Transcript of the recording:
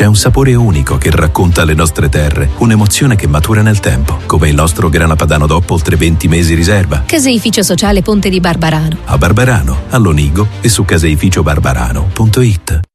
C'è un sapore unico che racconta le nostre terre, un'emozione che matura nel tempo, come il nostro grana padano DOP oltre 20 mesi riserva. Caseificio Sociale Ponte di Barbarano. A Barbarano, a Lonigo e su caseificiobarbarano.it.